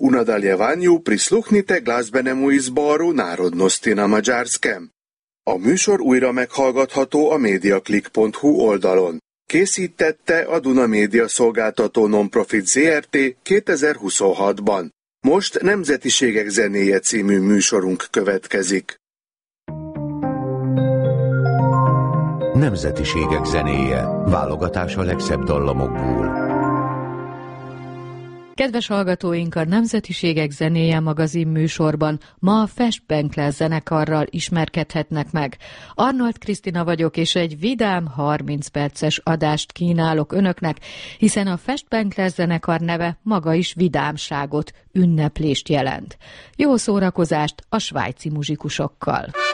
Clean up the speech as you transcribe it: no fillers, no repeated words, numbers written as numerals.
unadalievaniu prisluhnite glazbenemu izboru Narodnosti na Magyarskem. A műsor újra meghallgatható a mediaclick.hu oldalon. Készítette a Duna Média Szolgáltató Nonprofit Zrt. 2026-ban. Most Nemzetiségek zenéje című műsorunk következik. Nemzetiségek zenéje. Válogatás a legszebb dallamokból. Kedves hallgatóink, a Nemzetiségek zenéje magazin műsorban ma a Festbenkler zenekarral ismerkedhetnek meg. Arnold Krisztina vagyok, és egy vidám 30 perces adást kínálok önöknek, hiszen a Festbenkler zenekar neve maga is vidámságot, ünneplést jelent. Jó szórakozást a svájci muzsikusokkal!